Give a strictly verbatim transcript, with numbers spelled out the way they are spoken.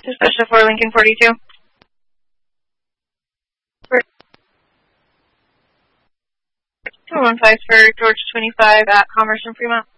Special for Lincoln forty-two. two one five for George twenty-five at Commerce and Fremont.